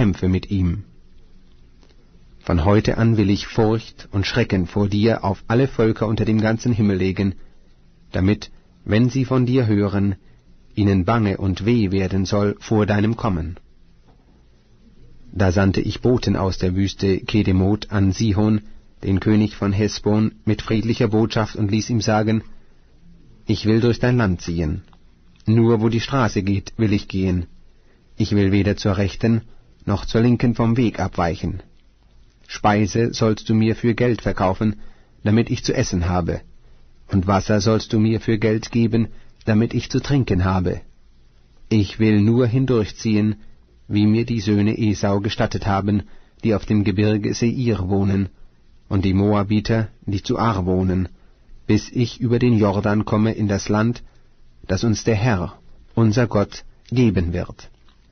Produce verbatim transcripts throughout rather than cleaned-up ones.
kämpfe mit ihm. Von heute an will ich Furcht und Schrecken vor dir auf alle Völker unter dem ganzen Himmel legen, damit, wenn sie von dir hören, ihnen bange und weh werden soll vor deinem Kommen. Da sandte ich Boten aus der Wüste Kedemot an Sihon, den König von Hesbon, mit friedlicher Botschaft und ließ ihm sagen, ich will durch dein Land ziehen. Nur wo die Straße geht, will ich gehen. Ich will weder zur Rechten noch zur Linken vom Weg abweichen. Speise sollst du mir für Geld verkaufen, damit ich zu essen habe, und Wasser sollst du mir für Geld geben, damit ich zu trinken habe. Ich will nur hindurchziehen, wie mir die Söhne Esau gestattet haben, die auf dem Gebirge Seir wohnen, und die Moabiter, die zu Ar wohnen, bis ich über den Jordan komme in das Land, das uns der Herr, unser Gott, geben wird.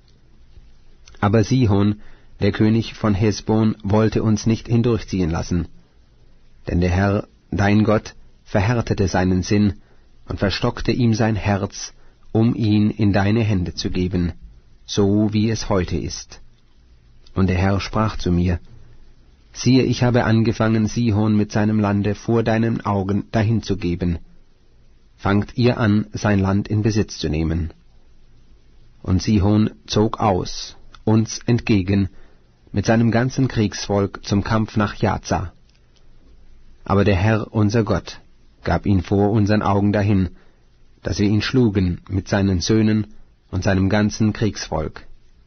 Aber Sihon, der König von Hesbon, wollte uns nicht hindurchziehen lassen. Denn der Herr, dein Gott, verhärtete seinen Sinn und verstockte ihm sein Herz, um ihn in deine Hände zu geben, so wie es heute ist. Und der Herr sprach zu mir, siehe, ich habe angefangen, Sihon mit seinem Lande vor deinen Augen dahinzugeben. Fangt ihr an, sein Land in Besitz zu nehmen. Und Sihon zog aus, uns entgegen, mit seinem ganzen Kriegsvolk zum Kampf nach Jaza. Aber der Herr, unser Gott, gab ihn vor unseren Augen dahin, dass wir ihn schlugen mit seinen Söhnen und seinem ganzen Kriegsvolk.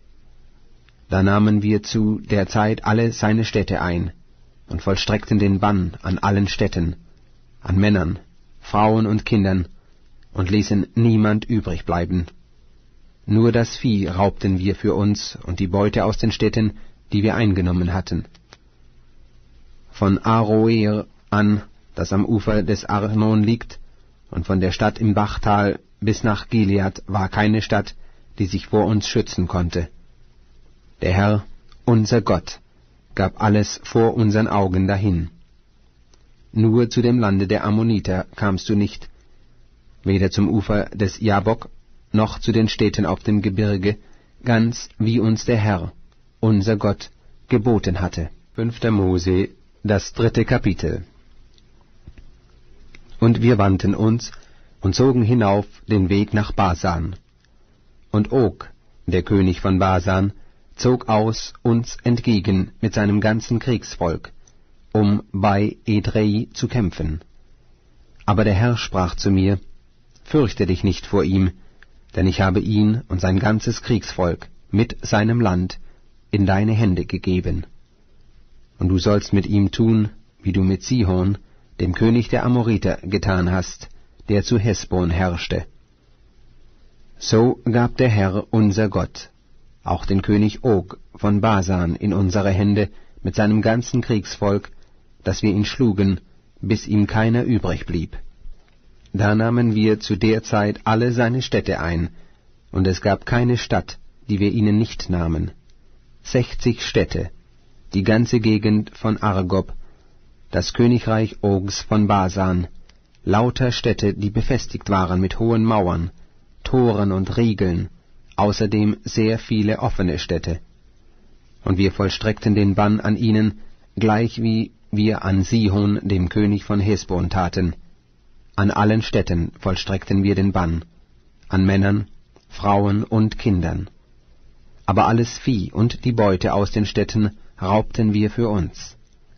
Da nahmen wir zu der Zeit alle seine Städte ein und vollstreckten den Bann an allen Städten, an Männern, Frauen und Kindern, und ließen niemand übrig bleiben. Nur das Vieh raubten wir für uns und die Beute aus den Städten, die wir eingenommen hatten. Von Aroer an, das am Ufer des Arnon liegt, und von der Stadt im Bachtal bis nach Gilead war keine Stadt, die sich vor uns schützen konnte. Der Herr, unser Gott, gab alles vor unseren Augen dahin. Nur zu dem Lande der Ammoniter kamst du nicht, weder zum Ufer des Jabok, noch zu den Städten auf dem Gebirge, ganz wie uns der Herr, unser Gott, geboten hatte. Fünfter Mose, das dritte Kapitel. Und wir wandten uns und zogen hinauf den Weg nach Basan. Und Og, der König von Basan, zog aus uns entgegen mit seinem ganzen Kriegsvolk, um bei Edrei zu kämpfen. Aber der Herr sprach zu mir, fürchte dich nicht vor ihm, denn ich habe ihn und sein ganzes Kriegsvolk mit seinem Land in deine Hände gegeben. Und du sollst mit ihm tun, wie du mit Sihon, dem König der Amoriter, getan hast, der zu Hesbon herrschte. So gab der Herr, unser Gott, auch den König Og von Basan in unsere Hände mit seinem ganzen Kriegsvolk, dass wir ihn schlugen, bis ihm keiner übrig blieb. Da nahmen wir zu der Zeit alle seine Städte ein, und es gab keine Stadt, die wir ihnen nicht nahmen. Sechzig Städte, die ganze Gegend von Argob, das Königreich Ogs von Basan, lauter Städte, die befestigt waren mit hohen Mauern, Toren und Riegeln, außerdem sehr viele offene Städte. Und wir vollstreckten den Bann an ihnen, gleich wie wir an Sihon, dem König von Hesbon, taten. An allen Städten vollstreckten wir den Bann, an Männern, Frauen und Kindern. Aber alles Vieh und die Beute aus den Städten raubten wir für uns.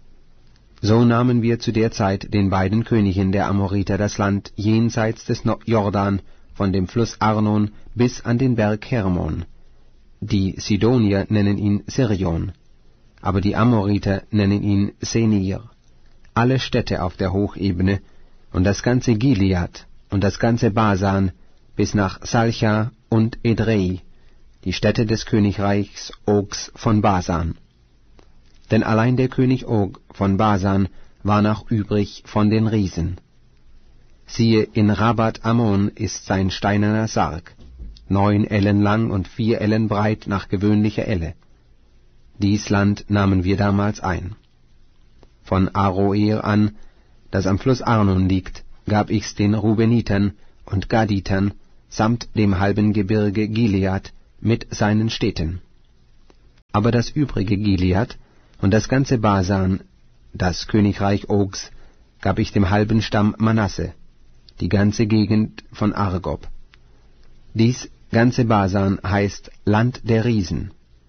So nahmen wir zu der Zeit den beiden Königen der Amoriter das Land jenseits des Jordan, von dem Fluss Arnon bis an den Berg Hermon. Die Sidonier nennen ihn Sirion, aber die Amoriter nennen ihn Senir. Alle Städte auf der Hochebene und das ganze Gilead und das ganze Basan bis nach Salcha und Edrei, die Städte des Königreichs Ogs von Basan. Denn allein der König Og von Basan war noch übrig von den Riesen. Siehe, in Rabat Ammon ist sein steinerner Sarg, neun Ellen lang und vier Ellen breit nach gewöhnlicher Elle. Dies Land nahmen wir damals ein. Von Aroer an, das am Fluss Arnon liegt, gab ich's den Rubenitern und Gaditern samt dem halben Gebirge Gilead mit seinen Städten. Aber das übrige Gilead und das ganze Basan, das Königreich Ogs, gab ich dem halben Stamm Manasse, die ganze Gegend von Argob. Dies ganze Basan heißt Land der Riesen.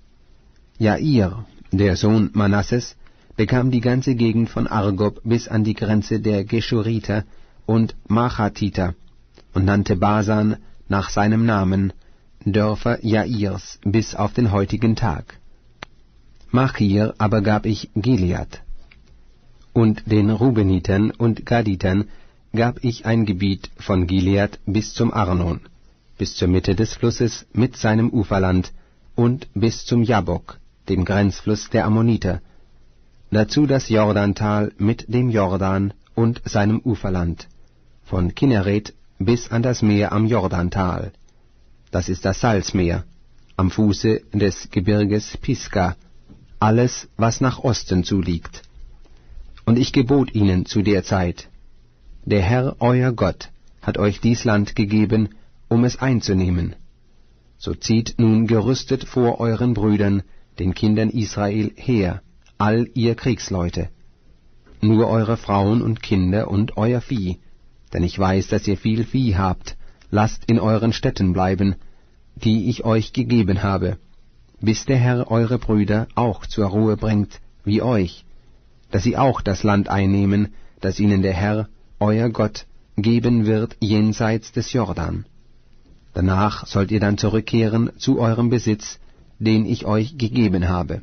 Jair, der Sohn Manasses, bekam die ganze Gegend von Argob bis an die Grenze der Geschuriter und Machatiter und nannte Basan nach seinem Namen, Dörfer Jairs, bis auf den heutigen Tag. Machir aber gab ich Gilead. Und den Rubenitern und Gaditern gab ich ein Gebiet von Gilead bis zum Arnon, bis zur Mitte des Flusses mit seinem Uferland und bis zum Jabbok, dem Grenzfluss der Ammoniter, dazu das Jordantal mit dem Jordan und seinem Uferland, von Kinneret bis an das Meer am Jordantal, das ist das Salzmeer, am Fuße des Gebirges Pisga, alles, was nach Osten zuliegt. Und ich gebot ihnen zu der Zeit, der Herr euer Gott hat euch dies Land gegeben, um es einzunehmen. So zieht nun gerüstet vor euren Brüdern, den Kindern Israel, her, all ihr Kriegsleute. Nur eure Frauen und Kinder und euer Vieh, denn ich weiß, dass ihr viel Vieh habt, lasst in euren Städten bleiben, die ich euch gegeben habe, bis der Herr eure Brüder auch zur Ruhe bringt, wie euch, dass sie auch das Land einnehmen, das ihnen der Herr, euer Gott, geben wird jenseits des Jordan. Danach sollt ihr dann zurückkehren zu eurem Besitz, den ich euch gegeben habe.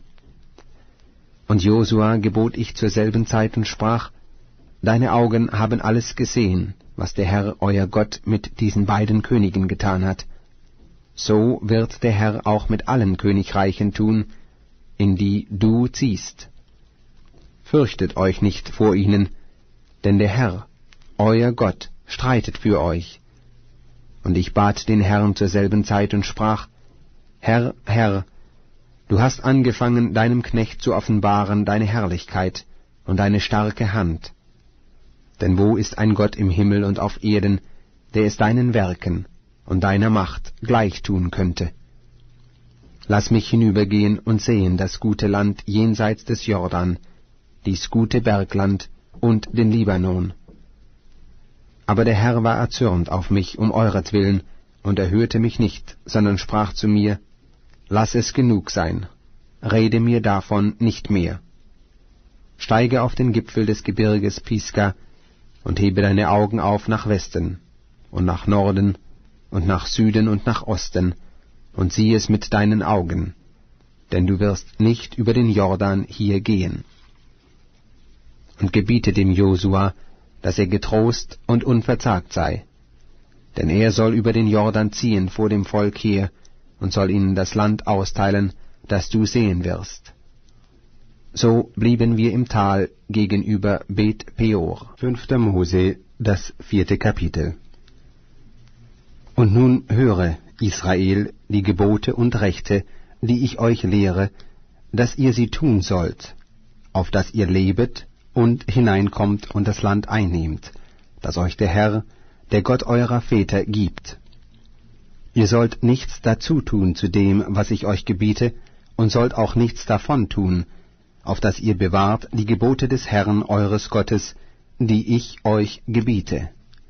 Und Josua gebot ich zur selben Zeit und sprach, Deine Augen haben alles gesehen, was der Herr, euer Gott, mit diesen beiden Königen getan hat. So wird der Herr auch mit allen Königreichen tun, in die du ziehst. Fürchtet euch nicht vor ihnen, denn der Herr, euer Gott, streitet für euch. Und ich bat den Herrn zur selben Zeit und sprach, Herr, Herr, du hast angefangen, deinem Knecht zu offenbaren deine Herrlichkeit und deine starke Hand. Denn wo ist ein Gott im Himmel und auf Erden, der es deinen Werken und deiner Macht gleich tun könnte? Lass mich hinübergehen und sehen das gute Land jenseits des Jordan, dies gute Bergland und den Libanon. Aber der Herr war erzürnt auf mich um euretwillen und erhörte mich nicht, sondern sprach zu mir, Lass es genug sein, rede mir davon nicht mehr. Steige auf den Gipfel des Gebirges Pisga und hebe deine Augen auf nach Westen und nach Norden und nach Süden und nach Osten und sieh es mit deinen Augen, denn du wirst nicht über den Jordan hier gehen. Und gebiete dem Josua, dass er getrost und unverzagt sei, denn er soll über den Jordan ziehen vor dem Volk her und soll ihnen das Land austeilen, das du sehen wirst. So blieben wir im Tal gegenüber Bet Peor. Fünfter Mose, das vierte Kapitel. Und nun höre, Israel, die Gebote und Rechte, die ich euch lehre, dass ihr sie tun sollt, auf dass ihr lebet und hineinkommt und das Land einnehmt, das euch der Herr, der Gott eurer Väter, gibt. Ihr sollt nichts dazu tun zu dem, was ich euch gebiete, und sollt auch nichts davon tun, auf dass ihr bewahrt die Gebote des Herrn eures Gottes, die ich euch gebiete.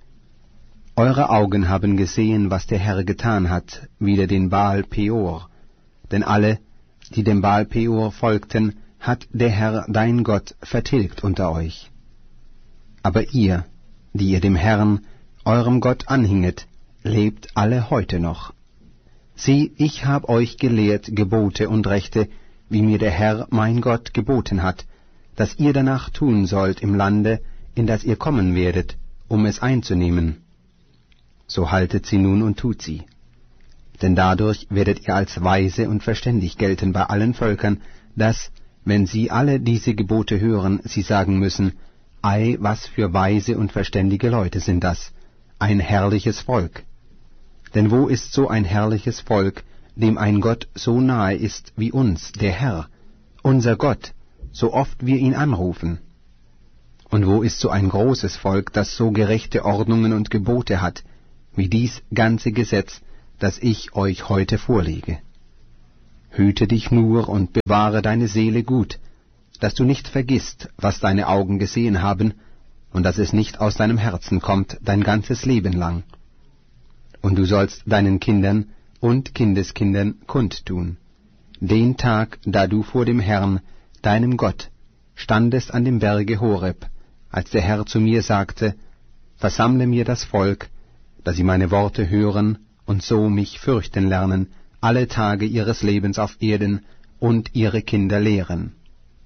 Eure Augen haben gesehen, was der Herr getan hat, wider den Baal Peor, denn alle, die dem Baal Peor folgten, hat der Herr dein Gott vertilgt unter euch. Aber ihr, die ihr dem Herrn, eurem Gott, anhinget, lebt alle heute noch. Sieh, ich hab euch gelehrt Gebote und Rechte, wie mir der Herr mein Gott geboten hat, dass ihr danach tun sollt im Lande, in das ihr kommen werdet, um es einzunehmen. So haltet sie nun und tut sie. Denn dadurch werdet ihr als weise und verständig gelten bei allen Völkern, dass, wenn sie alle diese Gebote hören, sie sagen müssen, Ei, was für weise und verständige Leute sind das, ein herrliches Volk. Denn wo ist so ein herrliches Volk, dem ein Gott so nahe ist wie uns, der Herr, unser Gott, so oft wir ihn anrufen? Und wo ist so ein großes Volk, das so gerechte Ordnungen und Gebote hat, wie dies ganze Gesetz, das ich euch heute vorlege? Hüte dich nur und bewahre deine Seele gut, dass du nicht vergisst, was deine Augen gesehen haben, und dass es nicht aus deinem Herzen kommt dein ganzes Leben lang. Und du sollst deinen Kindern und Kindeskindern kundtun, den Tag, da du vor dem Herrn, deinem Gott, standest an dem Berge Horeb, als der Herr zu mir sagte, versammle mir das Volk, dass sie meine Worte hören und so mich fürchten lernen, alle Tage ihres Lebens auf Erden und ihre Kinder lehren.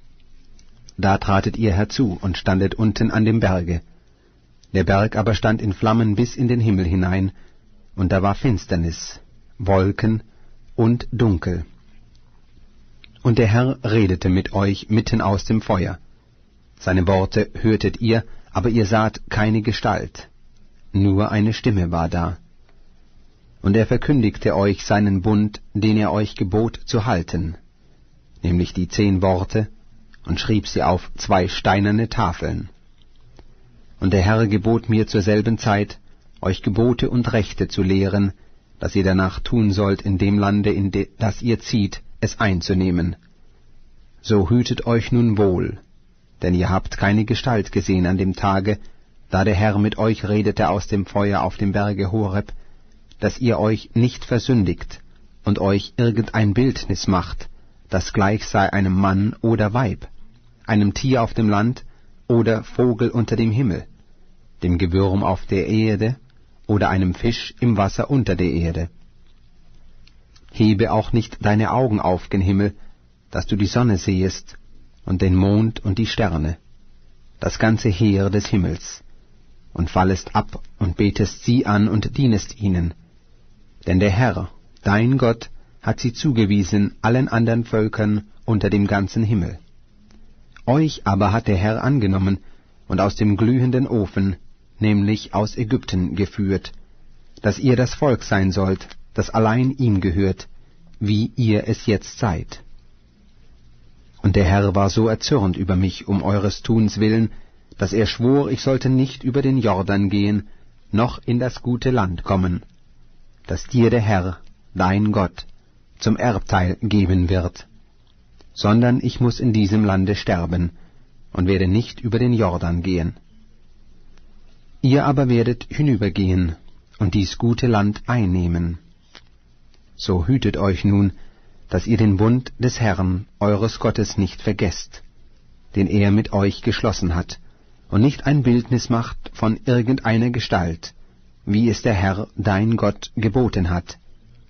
Da tratet ihr herzu und standet unten an dem Berge. Der Berg aber stand in Flammen bis in den Himmel hinein, und da war Finsternis, Wolken und Dunkel. Und der Herr redete mit euch mitten aus dem Feuer. Seine Worte hörtet ihr, aber ihr saht keine Gestalt, nur eine Stimme war da. Und er verkündigte euch seinen Bund, den er euch gebot zu halten, nämlich die zehn Worte, und schrieb sie auf zwei steinerne Tafeln. Und der Herr gebot mir zur selben Zeit, euch Gebote und Rechte zu lehren, dass ihr danach tun sollt in dem Lande, in de, das ihr zieht, es einzunehmen. So hütet euch nun wohl, denn ihr habt keine Gestalt gesehen an dem Tage, da der Herr mit euch redete aus dem Feuer auf dem Berge Horeb, dass ihr euch nicht versündigt und euch irgendein Bildnis macht, das gleich sei einem Mann oder Weib, einem Tier auf dem Land oder Vogel unter dem Himmel, dem Gewürm auf der Erde oder einem Fisch im Wasser unter der Erde. Hebe auch nicht deine Augen auf gen Himmel, dass du die Sonne sehest und den Mond und die Sterne, das ganze Heer des Himmels, und fallest ab und betest sie an und dienest ihnen. Denn der Herr, dein Gott, hat sie zugewiesen allen anderen Völkern unter dem ganzen Himmel. Euch aber hat der Herr angenommen und aus dem glühenden Ofen, nämlich aus Ägypten, geführt, dass ihr das Volk sein sollt, das allein ihm gehört, wie ihr es jetzt seid. Und der Herr war so erzürnt über mich um eures Tuns willen, dass er schwor, ich sollte nicht über den Jordan gehen, noch in das gute Land kommen, das dir der Herr, dein Gott, zum Erbteil geben wird, sondern ich muß in diesem Lande sterben und werde nicht über den Jordan gehen. Ihr aber werdet hinübergehen und dies gute Land einnehmen. So hütet euch nun, dass ihr den Bund des Herrn, eures Gottes, nicht vergesst, den er mit euch geschlossen hat, und nicht ein Bildnis macht von irgendeiner Gestalt, wie es der Herr, dein Gott, geboten hat.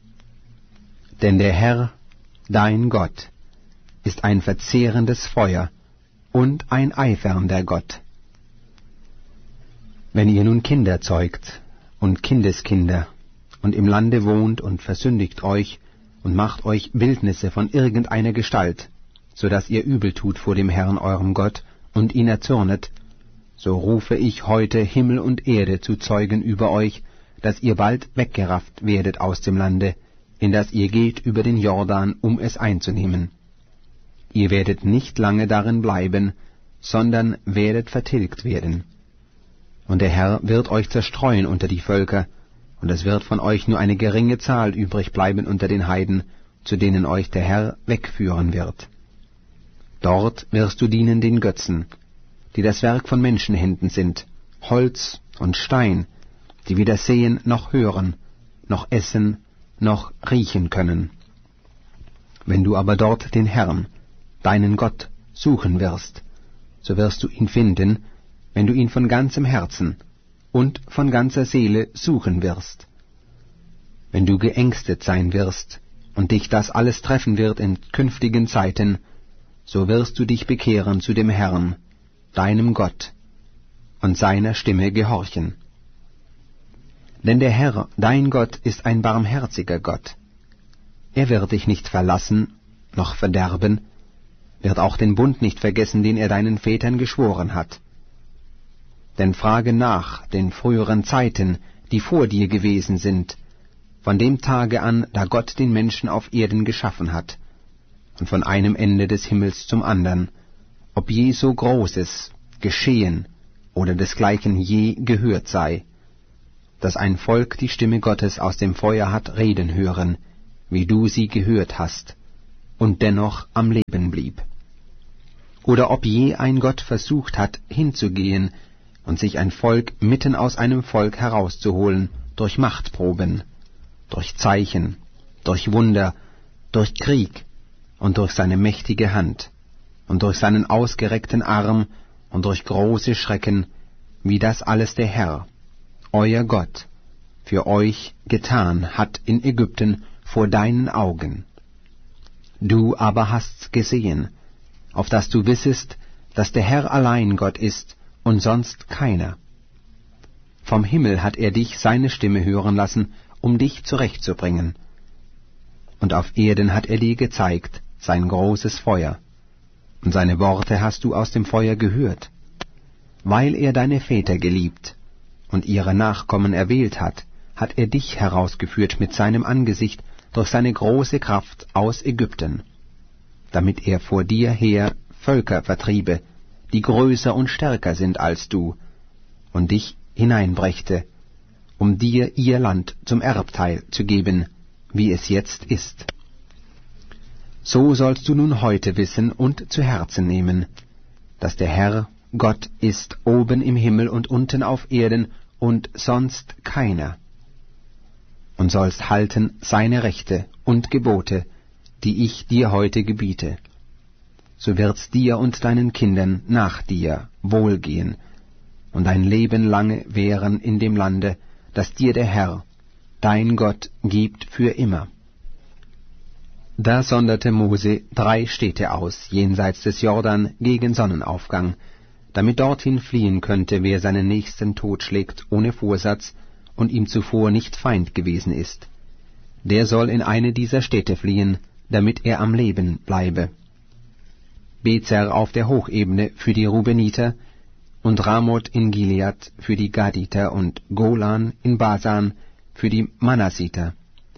Denn der Herr, dein Gott, ist ein verzehrendes Feuer und ein eifernder Gott. Wenn ihr nun Kinder zeugt und Kindeskinder und im Lande wohnt und versündigt euch und macht euch Bildnisse von irgendeiner Gestalt, so dass ihr übel tut vor dem Herrn eurem Gott und ihn erzürnet, so rufe ich heute Himmel und Erde zu Zeugen über euch, dass ihr bald weggerafft werdet aus dem Lande, in das ihr geht über den Jordan, um es einzunehmen. Ihr werdet nicht lange darin bleiben, sondern werdet vertilgt werden. Und der Herr wird euch zerstreuen unter die Völker, und es wird von euch nur eine geringe Zahl übrig bleiben unter den Heiden, zu denen euch der Herr wegführen wird. Dort wirst du dienen den Götzen, die das Werk von Menschenhänden sind, Holz und Stein, die weder sehen noch hören, noch essen, noch riechen können. Wenn du aber dort den Herrn, deinen Gott, suchen wirst, so wirst du ihn finden, wenn du ihn von ganzem Herzen und von ganzer Seele suchen wirst. Wenn du geängstet sein wirst und dich das alles treffen wird in künftigen Zeiten, so wirst du dich bekehren zu dem Herrn, deinem Gott, und seiner Stimme gehorchen. Denn der Herr, dein Gott, ist ein barmherziger Gott. Er wird dich nicht verlassen, noch verderben, wird auch den Bund nicht vergessen, den er deinen Vätern geschworen hat. Denn frage nach den früheren Zeiten, die vor dir gewesen sind, von dem Tage an, da Gott den Menschen auf Erden geschaffen hat, und von einem Ende des Himmels zum andern, ob je so Großes geschehen oder desgleichen je gehört sei, dass ein Volk die Stimme Gottes aus dem Feuer hat reden hören, wie du sie gehört hast, und dennoch am Leben blieb. Oder ob je ein Gott versucht hat, hinzugehen und sich ein Volk mitten aus einem Volk herauszuholen, durch Machtproben, durch Zeichen, durch Wunder, durch Krieg und durch seine mächtige Hand und durch seinen ausgereckten Arm und durch große Schrecken, wie das alles der Herr, euer Gott, für euch getan hat in Ägypten vor deinen Augen. Du aber hast's gesehen, auf dass du wissest, dass der Herr allein Gott ist und sonst keiner. Vom Himmel hat er dich seine Stimme hören lassen, um dich zurechtzubringen. Und auf Erden hat er dir gezeigt sein großes Feuer, und seine Worte hast du aus dem Feuer gehört. Weil er deine Väter geliebt und ihre Nachkommen erwählt hat, hat er dich herausgeführt mit seinem Angesicht durch seine große Kraft aus Ägypten, damit er vor dir her Völker vertriebe, die größer und stärker sind als du, und dich hineinbrächte, um dir ihr Land zum Erbteil zu geben, wie es jetzt ist. So sollst du nun heute wissen und zu Herzen nehmen, dass der Herr Gott ist oben im Himmel und unten auf Erden und sonst keiner, und sollst halten seine Rechte und Gebote, die ich dir heute gebiete. So wird's dir und deinen Kindern nach dir wohlgehen und dein Leben lange währen in dem Lande, das dir der Herr, dein Gott, gibt für immer. Da sonderte Mose drei Städte aus, jenseits des Jordan, gegen Sonnenaufgang, damit dorthin fliehen könnte, wer seinen Nächsten totschlägt ohne Vorsatz und ihm zuvor nicht Feind gewesen ist. Der soll in eine dieser Städte fliehen, damit er am Leben bleibe. Bezer auf der Hochebene für die Rubeniter und Ramoth in Gilead für die Gaditer und Golan in Basan für die Manassiter.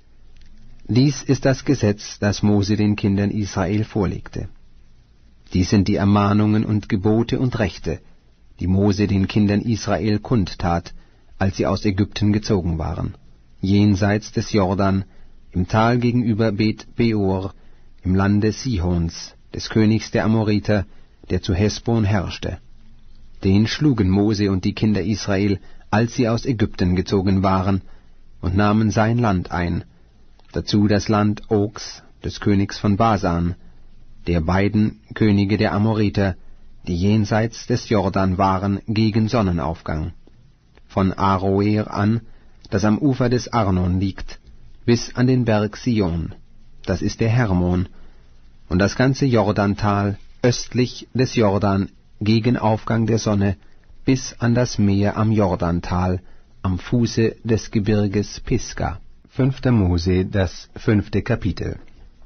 Dies ist das Gesetz, das Mose den Kindern Israel vorlegte. Dies sind die Ermahnungen und Gebote und Rechte, die Mose den Kindern Israel kundtat, als sie aus Ägypten gezogen waren, jenseits des Jordan, im Tal gegenüber Bet Beor, im Lande Sihons, des Königs der Amoriter, der zu Hesbon herrschte. Den schlugen Mose und die Kinder Israel, als sie aus Ägypten gezogen waren, und nahmen sein Land ein, dazu das Land Ogs, des Königs von Basan, der beiden Könige der Amoriter, die jenseits des Jordan waren gegen Sonnenaufgang, von Aroer an, das am Ufer des Arnon liegt, bis an den Berg Sion, das ist der Hermon, und das ganze Jordantal östlich des Jordan gegen Aufgang der Sonne bis an das Meer am Jordantal, am Fuße des Gebirges Pisga. Fünfter Mose, das fünfte Kapitel.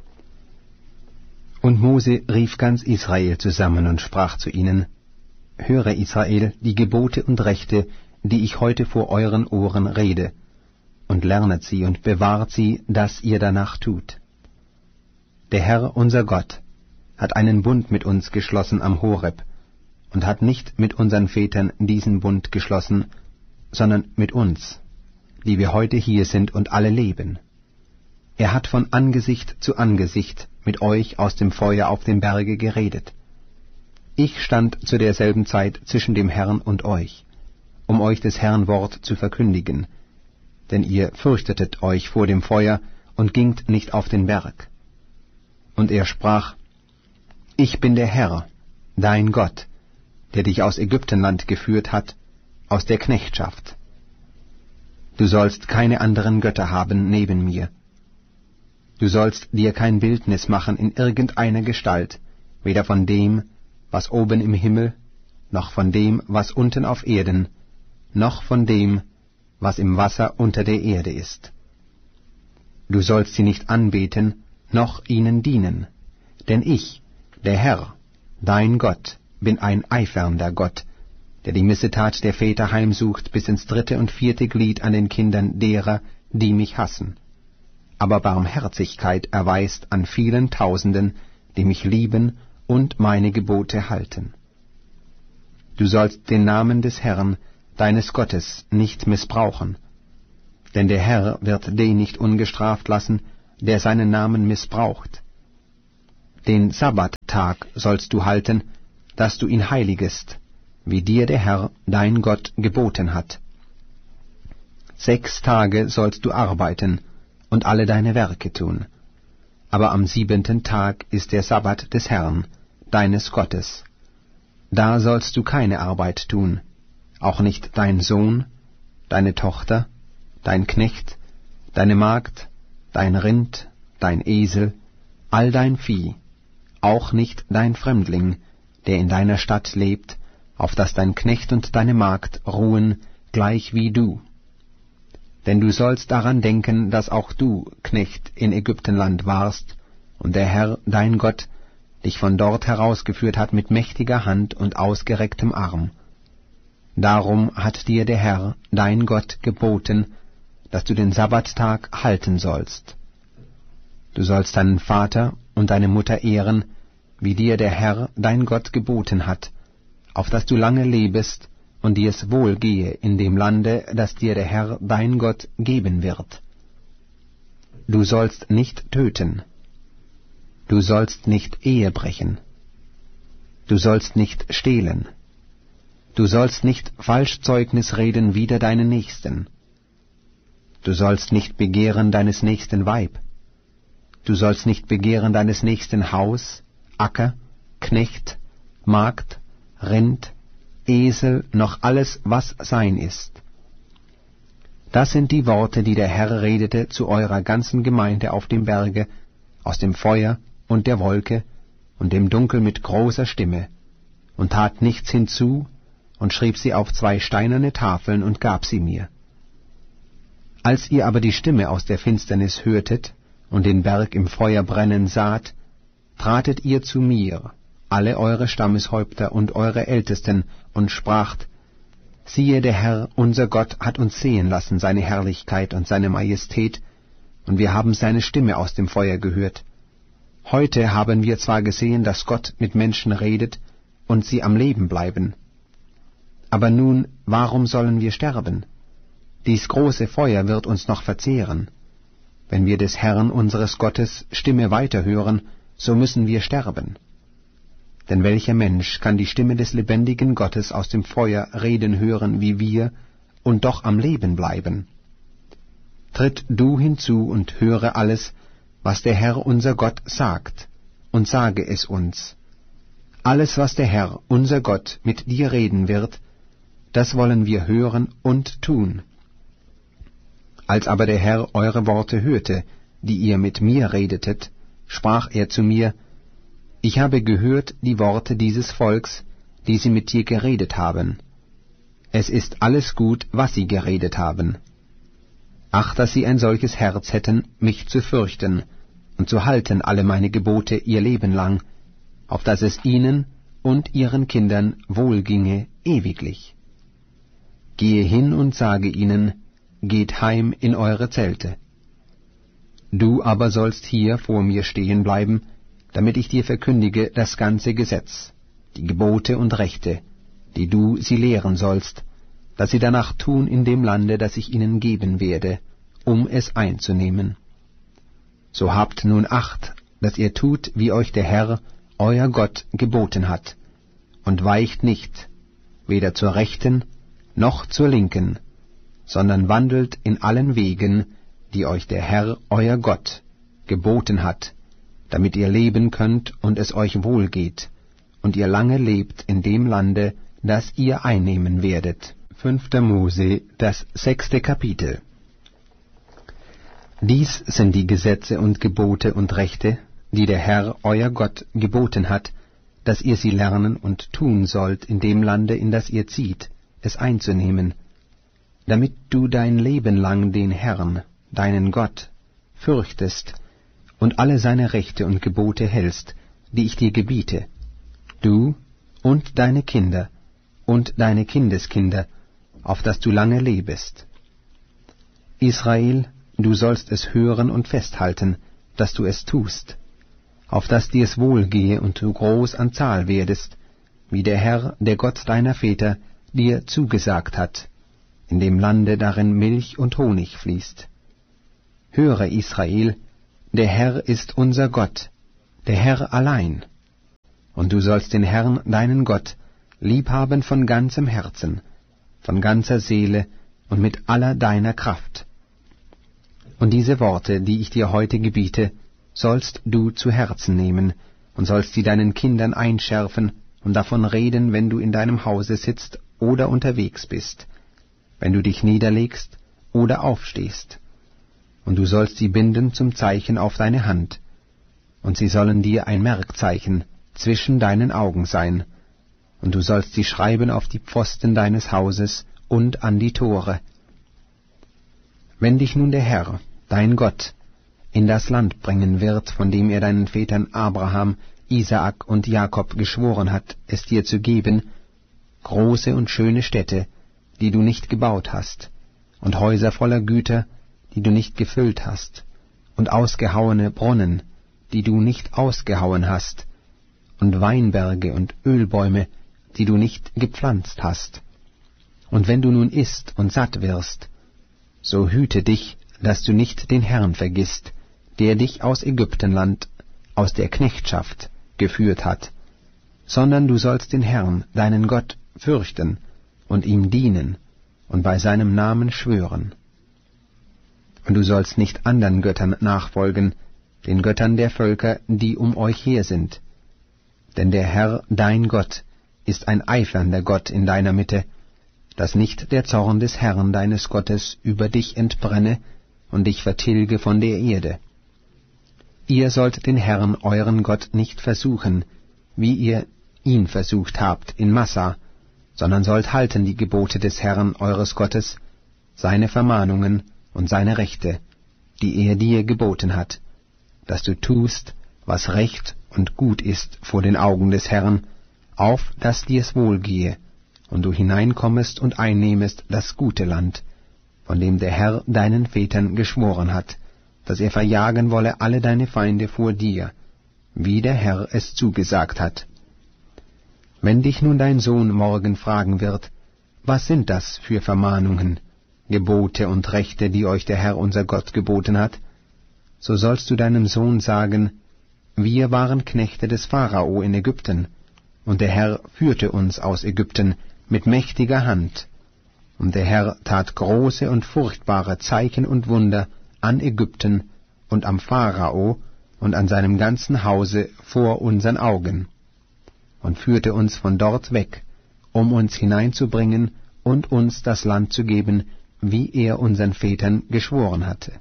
Und Mose rief ganz Israel zusammen und sprach zu ihnen: Höre, Israel, die Gebote und Rechte, die ich heute vor euren Ohren rede, und lernet sie und bewahrt sie, dass ihr danach tut. Der Herr, unser Gott, hat einen Bund mit uns geschlossen am Horeb und hat nicht mit unseren Vätern diesen Bund geschlossen, sondern mit uns, die wir heute hier sind und alle leben. Er hat von Angesicht zu Angesicht mit euch aus dem Feuer auf dem Berge geredet. Ich stand zu derselben Zeit zwischen dem Herrn und euch, um euch des Herrn Wort zu verkündigen, denn ihr fürchtetet euch vor dem Feuer und gingt nicht auf den Berg. Und er sprach: Ich bin der Herr, dein Gott, der dich aus Ägyptenland geführt hat, aus der Knechtschaft. Du sollst keine anderen Götter haben neben mir. Du sollst dir kein Bildnis machen in irgendeiner Gestalt, weder von dem, was oben im Himmel, noch von dem, was unten auf Erden, noch von dem, was im Wasser unter der Erde ist. Du sollst sie nicht anbeten, noch ihnen dienen, denn ich, der Herr, dein Gott, bin ein eifernder Gott, der die Missetat der Väter heimsucht bis ins dritte und vierte Glied an den Kindern derer, die mich hassen, aber Barmherzigkeit erweist an vielen Tausenden, die mich lieben und meine Gebote halten. Du sollst den Namen des Herrn, deines Gottes, nicht missbrauchen, denn der Herr wird den nicht ungestraft lassen, der seinen Namen missbraucht. Den Sabbattag sollst du halten, dass du ihn heiligest, wie dir der Herr, dein Gott, geboten hat. Sechs Tage sollst du arbeiten und alle deine Werke tun. Aber am siebenten Tag ist der Sabbat des Herrn, deines Gottes. Da sollst du keine Arbeit tun, auch nicht dein Sohn, deine Tochter, dein Knecht, deine Magd, dein Rind, dein Esel, all dein Vieh, auch nicht dein Fremdling, der in deiner Stadt lebt, auf dass dein Knecht und deine Magd ruhen, gleich wie du. Denn du sollst daran denken, dass auch du Knecht in Ägyptenland warst, und der Herr, dein Gott, dich von dort herausgeführt hat mit mächtiger Hand und ausgerecktem Arm. Darum hat dir der Herr, dein Gott, geboten, dass du den Sabbattag halten sollst. Du sollst deinen Vater und deine Mutter ehren, wie dir der Herr, dein Gott, geboten hat, auf dass du lange lebest und dir es wohl gehe in dem Lande, das dir der Herr, dein Gott, geben wird. Du sollst nicht töten. Du sollst nicht Ehe brechen. Du sollst nicht stehlen. Du sollst nicht Falschzeugnis reden wider deinen Nächsten. Du sollst nicht begehren deines nächsten Weib. Du sollst nicht begehren deines nächsten Haus, Acker, Knecht, Magd, Rind, Esel, noch alles, was sein ist. Das sind die Worte, die der Herr redete zu eurer ganzen Gemeinde auf dem Berge, aus dem Feuer und der Wolke und dem Dunkel mit großer Stimme, und tat nichts hinzu, und schrieb sie auf zwei steinerne Tafeln und gab sie mir. Als ihr aber die Stimme aus der Finsternis hörtet und den Berg im Feuer brennen saht, tratet ihr zu mir, alle eure Stammeshäupter und eure Ältesten, und spracht, siehe, der Herr, unser Gott, hat uns sehen lassen seine Herrlichkeit und seine Majestät, und wir haben seine Stimme aus dem Feuer gehört. Heute haben wir zwar gesehen, dass Gott mit Menschen redet und sie am Leben bleiben. Aber nun, warum sollen wir sterben? Dies große Feuer wird uns noch verzehren. Wenn wir des Herrn unseres Gottes Stimme weiterhören, so müssen wir sterben. Denn welcher Mensch kann die Stimme des lebendigen Gottes aus dem Feuer reden hören wie wir und doch am Leben bleiben? Tritt du hinzu und höre alles, was der Herr unser Gott sagt, und sage es uns. Alles, was der Herr unser Gott mit dir reden wird, das wollen wir hören und tun. Als aber der Herr eure Worte hörte, die ihr mit mir redetet, sprach er zu mir, ich habe gehört die Worte dieses Volks, die sie mit dir geredet haben. Es ist alles gut, was sie geredet haben. Ach, dass sie ein solches Herz hätten, mich zu fürchten und zu halten alle meine Gebote ihr Leben lang, auf dass es ihnen und ihren Kindern wohlginge ewiglich. Gehe hin und sage ihnen, geht heim in eure Zelte. Du aber sollst hier vor mir stehen bleiben, damit ich dir verkündige das ganze Gesetz, die Gebote und Rechte, die du sie lehren sollst, dass sie danach tun in dem Lande, das ich ihnen geben werde, um es einzunehmen. So habt nun Acht, dass ihr tut, wie euch der Herr, euer Gott, geboten hat, und weicht nicht, weder zur Rechten noch zur Linken, sondern wandelt in allen Wegen, die euch der Herr, euer Gott, geboten hat, damit ihr leben könnt und es euch wohlgeht, und ihr lange lebt in dem Lande, das ihr einnehmen werdet. Fünfter Mose, das sechste Kapitel. Dies sind die Gesetze und Gebote und Rechte, die der Herr, euer Gott, geboten hat, dass ihr sie lernen und tun sollt in dem Lande, in das ihr zieht, es einzunehmen, damit du dein Leben lang den Herrn, deinen Gott, fürchtest und alle seine Rechte und Gebote hältst, die ich dir gebiete, du und deine Kinder und deine Kindeskinder, auf dass du lange lebest. Israel, du sollst es hören und festhalten, dass du es tust, auf dass dir es wohlgehe und du groß an Zahl werdest, wie der Herr, der Gott deiner Väter, dir zugesagt hat, in dem Lande, darin Milch und Honig fließt. Höre, Israel, der Herr ist unser Gott, der Herr allein. Und du sollst den Herrn, deinen Gott, liebhaben von ganzem Herzen, von ganzer Seele und mit aller deiner Kraft. Und diese Worte, die ich dir heute gebiete, sollst du zu Herzen nehmen und sollst sie deinen Kindern einschärfen und davon reden, wenn du in deinem Hause sitzt oder unterwegs bist, wenn du dich niederlegst oder aufstehst. Und du sollst sie binden zum Zeichen auf deine Hand, und sie sollen dir ein Merkzeichen zwischen deinen Augen sein, und du sollst sie schreiben auf die Pfosten deines Hauses und an die Tore. Wenn dich nun der Herr, dein Gott, in das Land bringen wird, von dem er deinen Vätern Abraham, Isaak und Jakob geschworen hat, es dir zu geben, große und schöne Städte, die du nicht gebaut hast, und Häuser voller Güter, die du nicht gefüllt hast, und ausgehauene Brunnen, die du nicht ausgehauen hast, und Weinberge und Ölbäume, die du nicht gepflanzt hast. Und wenn du nun isst und satt wirst, so hüte dich, dass du nicht den Herrn vergisst, der dich aus Ägyptenland, aus der Knechtschaft, geführt hat, sondern du sollst den Herrn, deinen Gott, fürchten und ihm dienen und bei seinem Namen schwören. Und du sollst nicht andern Göttern nachfolgen, den Göttern der Völker, die um euch her sind. Denn der Herr, dein Gott, ist ein eifernder Gott in deiner Mitte, dass nicht der Zorn des Herrn deines Gottes über dich entbrenne und dich vertilge von der Erde. Ihr sollt den Herrn, euren Gott, nicht versuchen, wie ihr ihn versucht habt in Massa, sondern sollt halten die Gebote des Herrn, eures Gottes, seine Vermahnungen und seine Rechte, die er dir geboten hat, dass du tust, was recht und gut ist vor den Augen des Herrn, auf dass dir's wohlgehe, und du hineinkommest und einnehmest das gute Land, von dem der Herr deinen Vätern geschworen hat, dass er verjagen wolle alle deine Feinde vor dir, wie der Herr es zugesagt hat. Wenn dich nun dein Sohn morgen fragen wird, was sind das für Vermahnungen, Gebote und Rechte, die euch der Herr unser Gott geboten hat, so sollst du deinem Sohn sagen, wir waren Knechte des Pharao in Ägypten, und der Herr führte uns aus Ägypten mit mächtiger Hand, und der Herr tat große und furchtbare Zeichen und Wunder an Ägypten und am Pharao und an seinem ganzen Hause vor unseren Augen, und führte uns von dort weg, um uns hineinzubringen und uns das Land zu geben, wie er unseren Vätern geschworen hatte.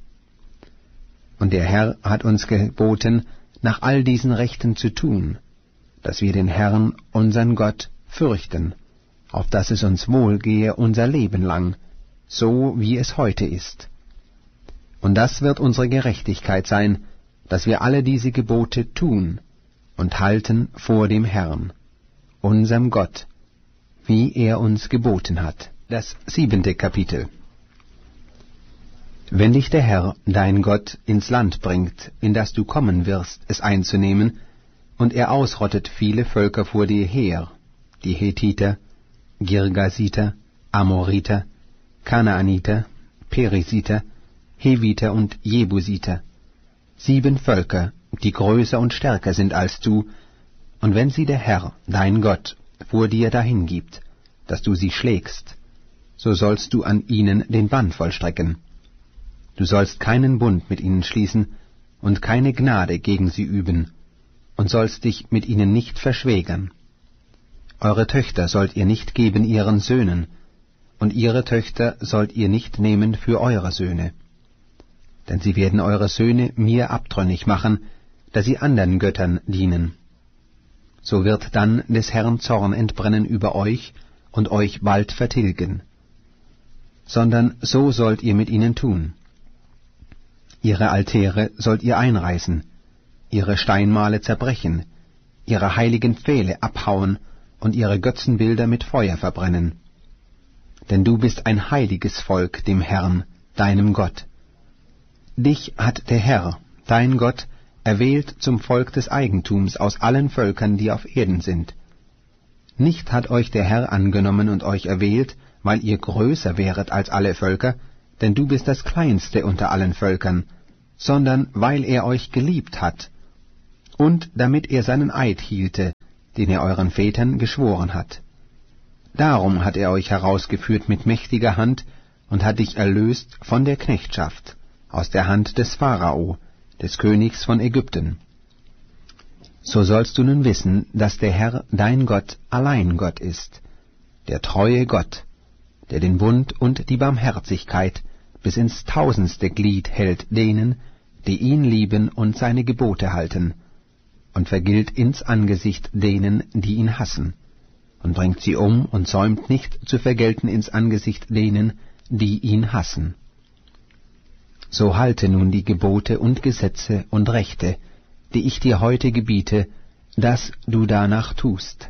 Und der Herr hat uns geboten, nach all diesen Rechten zu tun, dass wir den Herrn, unseren Gott, fürchten, auf dass es uns wohlgehe unser Leben lang, so wie es heute ist. Und das wird unsere Gerechtigkeit sein, dass wir alle diese Gebote tun und halten vor dem Herrn, unserem Gott, wie er uns geboten hat. Das siebente Kapitel. Wenn dich der Herr, dein Gott, ins Land bringt, in das du kommen wirst, es einzunehmen, und er ausrottet viele Völker vor dir her, die Hethiter, Girgasiter, Amoriter, Kanaaniter, Perisiter, Heviter und Jebusiter, sieben Völker, die größer und stärker sind als du, und wenn sie der Herr, dein Gott, vor dir dahin gibt, dass du sie schlägst, so sollst du an ihnen den Bann vollstrecken. Du sollst keinen Bund mit ihnen schließen und keine Gnade gegen sie üben, und sollst dich mit ihnen nicht verschwägern. Eure Töchter sollt ihr nicht geben ihren Söhnen, und ihre Töchter sollt ihr nicht nehmen für eure Söhne. Denn sie werden eure Söhne mir abtrünnig machen, da sie anderen Göttern dienen. So wird dann des Herrn Zorn entbrennen über euch und euch bald vertilgen. Sondern so sollt ihr mit ihnen tun. Ihre Altäre sollt ihr einreißen, ihre Steinmale zerbrechen, ihre heiligen Pfähle abhauen und ihre Götzenbilder mit Feuer verbrennen. Denn du bist ein heiliges Volk dem Herrn, deinem Gott. Dich hat der Herr, dein Gott, erwählt zum Volk des Eigentums aus allen Völkern, die auf Erden sind. Nicht hat euch der Herr angenommen und euch erwählt, weil ihr größer wäret als alle Völker, denn du bist das Kleinste unter allen Völkern, sondern weil er euch geliebt hat, und damit er seinen Eid hielte, den er euren Vätern geschworen hat. Darum hat er euch herausgeführt mit mächtiger Hand und hat dich erlöst von der Knechtschaft, aus der Hand des Pharao, des Königs von Ägypten. So sollst du nun wissen, dass der Herr, dein Gott, allein Gott ist, der treue Gott, der den Bund und die Barmherzigkeit bis ins tausendste Glied hält denen, die ihn lieben und seine Gebote halten, und vergilt ins Angesicht denen, die ihn hassen, und bringt sie um und säumt nicht zu vergelten ins Angesicht denen, die ihn hassen. So halte nun die Gebote und Gesetze und Rechte, die ich dir heute gebiete, dass du danach tust.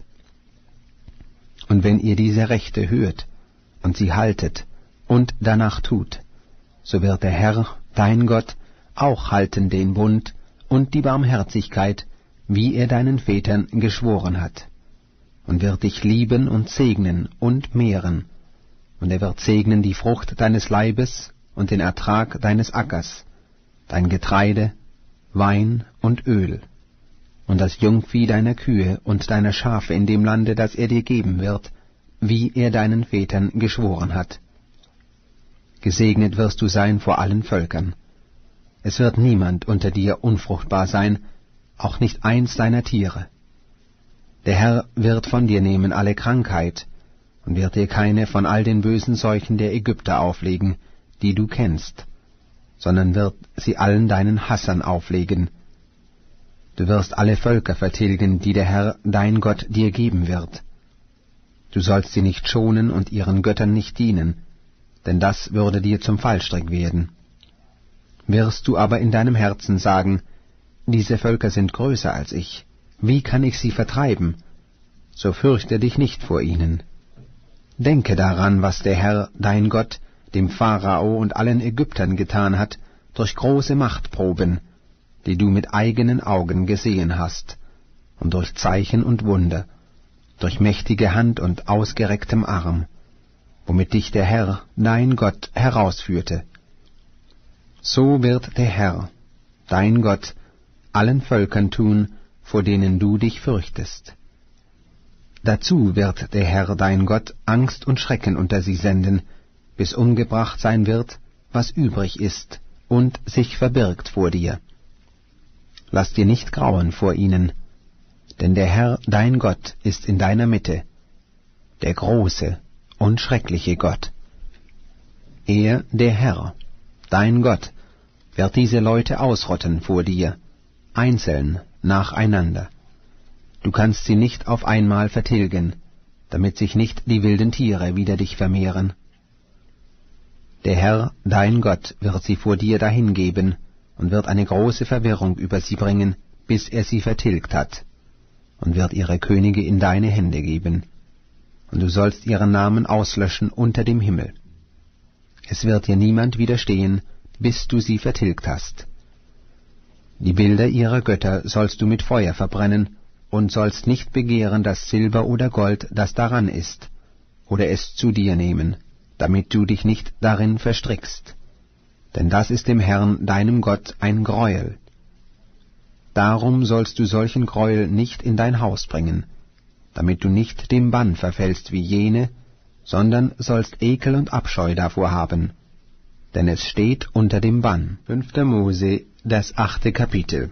Und wenn ihr diese Rechte hört und sie haltet und danach tut, so wird der Herr, dein Gott, auch halten den Bund und die Barmherzigkeit, wie er deinen Vätern geschworen hat, und wird dich lieben und segnen und mehren, und er wird segnen die Frucht deines Leibes und den Ertrag deines Ackers, dein Getreide, Wein und Öl, und das Jungvieh deiner Kühe und deiner Schafe in dem Lande, das er dir geben wird, wie er deinen Vätern geschworen hat. Gesegnet wirst du sein vor allen Völkern. Es wird niemand unter dir unfruchtbar sein, auch nicht eins deiner Tiere. Der Herr wird von dir nehmen alle Krankheit, und wird dir keine von all den bösen Seuchen der Ägypter auflegen, die du kennst, sondern wird sie allen deinen Hassern auflegen. Du wirst alle Völker vertilgen, die der Herr, dein Gott, dir geben wird. Du sollst sie nicht schonen und ihren Göttern nicht dienen, denn das würde dir zum Fallstrick werden. Wirst du aber in deinem Herzen sagen, diese Völker sind größer als ich, wie kann ich sie vertreiben? So fürchte dich nicht vor ihnen. Denke daran, was der Herr, dein Gott, dem Pharao und allen Ägyptern getan hat, durch große Machtproben, die du mit eigenen Augen gesehen hast, und durch Zeichen und Wunder, durch mächtige Hand und ausgerecktem Arm, womit dich der Herr, dein Gott, herausführte. So wird der Herr, dein Gott, allen Völkern tun, vor denen du dich fürchtest. Dazu wird der Herr, dein Gott, Angst und Schrecken unter sie senden, bis umgebracht sein wird, was übrig ist und sich verbirgt vor dir. Lass dir nicht grauen vor ihnen, denn der Herr, dein Gott, ist in deiner Mitte, der große und schreckliche Gott. Er, der Herr, dein Gott, wird diese Leute ausrotten vor dir, einzeln, nacheinander. Du kannst sie nicht auf einmal vertilgen, damit sich nicht die wilden Tiere wider dich vermehren. Der Herr, dein Gott, wird sie vor dir dahingeben und wird eine große Verwirrung über sie bringen, bis er sie vertilgt hat, und wird ihre Könige in deine Hände geben, und du sollst ihren Namen auslöschen unter dem Himmel. Es wird dir niemand widerstehen, bis du sie vertilgt hast. Die Bilder ihrer Götter sollst du mit Feuer verbrennen, und sollst nicht begehren das Silber oder Gold, das daran ist, oder es zu dir nehmen, damit du dich nicht darin verstrickst. Denn das ist dem Herrn, deinem Gott, ein Greuel. Darum sollst du solchen Greuel nicht in dein Haus bringen, damit du nicht dem Bann verfällst wie jene, sondern sollst Ekel und Abscheu davor haben. Denn es steht unter dem Bann. fünfter Mose, das achte Kapitel.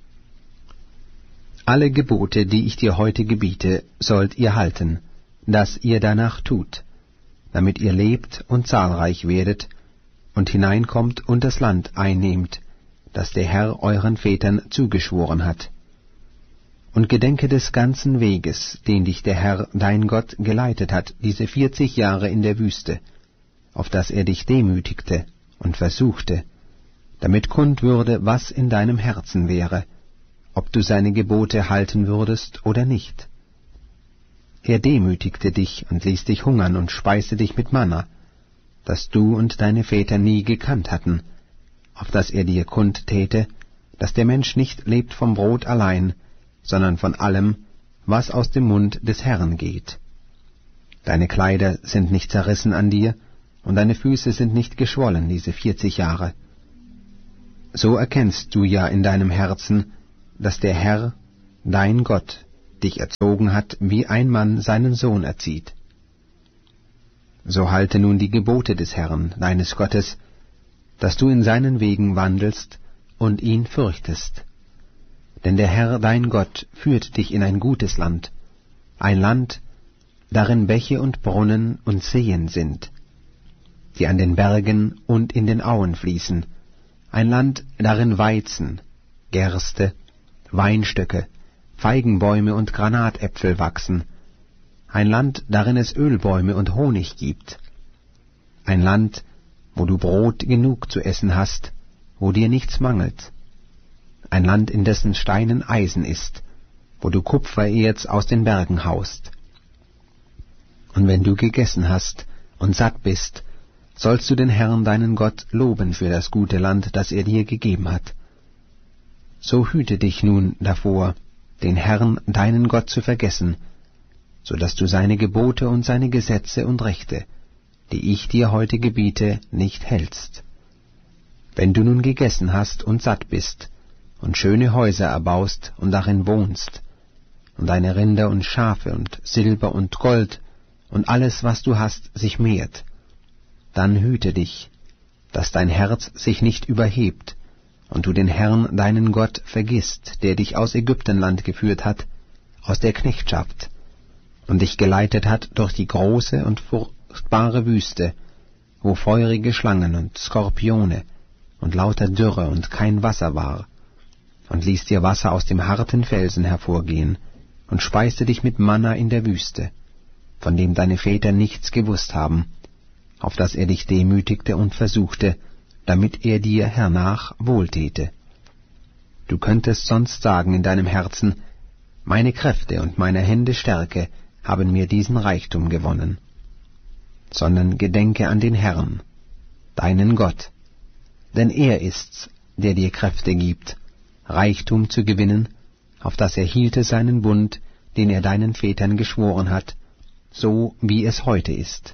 Alle Gebote, die ich dir heute gebiete, sollt ihr halten, dass ihr danach tut, damit ihr lebt und zahlreich werdet und hineinkommt und das Land einnehmt, das der Herr euren Vätern zugeschworen hat. Und gedenke des ganzen Weges, den dich der Herr, dein Gott, geleitet hat, diese vierzig Jahre in der Wüste, auf dass er dich demütigte und versuchte, damit kund würde, was in deinem Herzen wäre, ob du seine Gebote halten würdest oder nicht. Er demütigte dich und ließ dich hungern und speiste dich mit Manna, das du und deine Väter nie gekannt hatten, auf dass er dir kundtäte, dass der Mensch nicht lebt vom Brot allein, sondern von allem, was aus dem Mund des Herrn geht. Deine Kleider sind nicht zerrissen an dir, und deine Füße sind nicht geschwollen diese vierzig Jahre. So erkennst du ja in deinem Herzen, dass der Herr, dein Gott, dich erzogen hat, wie ein Mann seinen Sohn erzieht. So halte nun die Gebote des Herrn, deines Gottes, dass du in seinen Wegen wandelst und ihn fürchtest. Denn der Herr, dein Gott, führt dich in ein gutes Land, ein Land, darin Bäche und Brunnen und Seen sind, die an den Bergen und in den Auen fließen, ein Land, darin Weizen, Gerste, Weinstöcke, Feigenbäume und Granatäpfel wachsen, ein Land, darin es Ölbäume und Honig gibt, ein Land, wo du Brot genug zu essen hast, wo dir nichts mangelt, ein Land, in dessen Steinen Eisen ist, wo du Kupfererz aus den Bergen haust. Und wenn du gegessen hast und satt bist, sollst du den Herrn deinen Gott loben für das gute Land, das er dir gegeben hat. So hüte dich nun davor, den Herrn deinen Gott zu vergessen, so dass du seine Gebote und seine Gesetze und Rechte, die ich dir heute gebiete, nicht hältst. Wenn du nun gegessen hast und satt bist, und schöne Häuser erbaust und darin wohnst, und deine Rinder und Schafe und Silber und Gold und alles, was du hast, sich mehrt, dann hüte dich, dass dein Herz sich nicht überhebt und du den Herrn, deinen Gott, vergisst, der dich aus Ägyptenland geführt hat, aus der Knechtschaft, und dich geleitet hat durch die große und furchtbare Wüste, wo feurige Schlangen und Skorpione und lauter Dürre und kein Wasser war, und ließ dir Wasser aus dem harten Felsen hervorgehen, und speiste dich mit Manna in der Wüste, von dem deine Väter nichts gewusst haben, auf dass er dich demütigte und versuchte, damit er dir hernach wohltäte. Du könntest sonst sagen in deinem Herzen, meine Kräfte und meine Hände Stärke haben mir diesen Reichtum gewonnen. Sondern gedenke an den Herrn, deinen Gott, denn er ist's, der dir Kräfte gibt, Reichtum zu gewinnen, auf dass er hielte seinen Bund, den er deinen Vätern geschworen hat, so wie es heute ist.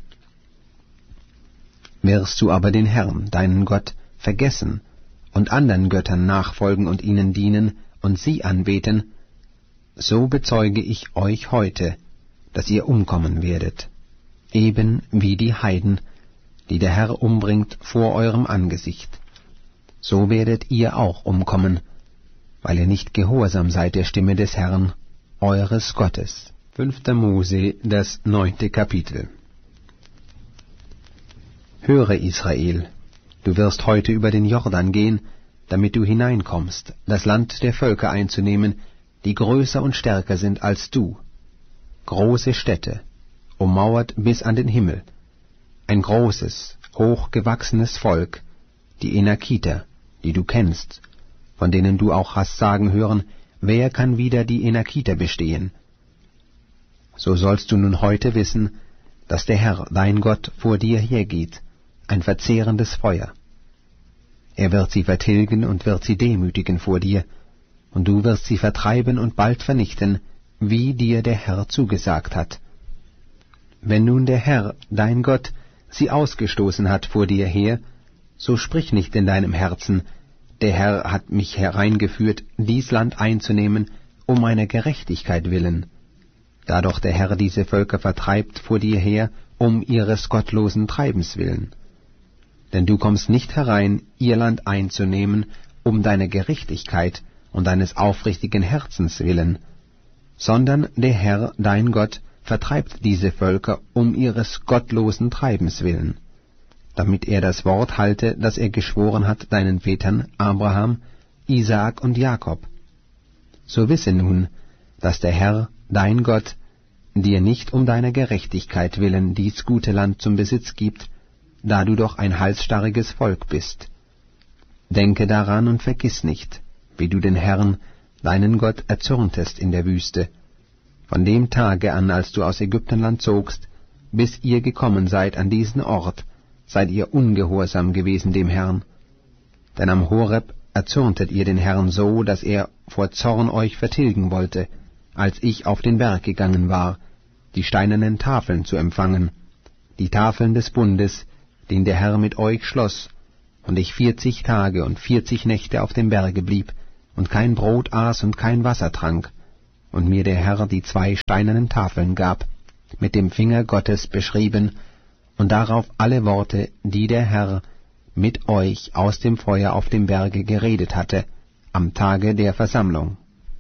Wirst du aber den Herrn, deinen Gott, vergessen und anderen Göttern nachfolgen und ihnen dienen und sie anbeten, so bezeuge ich euch heute, dass ihr umkommen werdet, eben wie die Heiden, die der Herr umbringt vor eurem Angesicht. So werdet ihr auch umkommen, weil ihr nicht gehorsam seid der Stimme des Herrn, eures Gottes. Fünfter Mose, das neunte Kapitel. Höre, Israel, du wirst heute über den Jordan gehen, damit du hineinkommst, das Land der Völker einzunehmen, die größer und stärker sind als du. Große Städte, ummauert bis an den Himmel, ein großes, hochgewachsenes Volk, die Enakiter, die du kennst, von denen du auch hast sagen hören, wer kann wieder die Enakiter bestehen? So sollst du nun heute wissen, dass der Herr, dein Gott, vor dir hergeht, ein verzehrendes Feuer. Er wird sie vertilgen und wird sie demütigen vor dir, und du wirst sie vertreiben und bald vernichten, wie dir der Herr zugesagt hat. Wenn nun der Herr, dein Gott, sie ausgestoßen hat vor dir her, so sprich nicht in deinem Herzen, der Herr hat mich hereingeführt, dies Land einzunehmen, um meiner Gerechtigkeit willen. Da doch der Herr diese Völker vertreibt vor dir her, um ihres gottlosen Treibens willen. Denn du kommst nicht herein, ihr Land einzunehmen, um deiner Gerechtigkeit und deines aufrichtigen Herzens willen, sondern der Herr, dein Gott, vertreibt diese Völker um ihres gottlosen Treibens willen, damit er das Wort halte, das er geschworen hat deinen Vätern Abraham, Isaak und Jakob. So wisse nun, dass der Herr, dein Gott, dir nicht um deiner Gerechtigkeit willen dies gute Land zum Besitz gibt, da du doch ein halsstarriges Volk bist. Denke daran und vergiss nicht, wie du den Herrn, deinen Gott, erzürntest in der Wüste, von dem Tage an, als du aus Ägyptenland zogst, bis ihr gekommen seid an diesen Ort, seid ihr ungehorsam gewesen dem Herrn. Denn am Horeb erzürntet ihr den Herrn so, dass er vor Zorn euch vertilgen wollte, als ich auf den Berg gegangen war, die steinernen Tafeln zu empfangen, die Tafeln des Bundes, den der Herr mit euch schloss, und ich vierzig Tage und vierzig Nächte auf dem Berge blieb, und kein Brot aß und kein Wasser trank, und mir der Herr die zwei steinernen Tafeln gab, mit dem Finger Gottes beschrieben, und darauf alle Worte, die der Herr mit euch aus dem Feuer auf dem Berge geredet hatte, am Tage der Versammlung.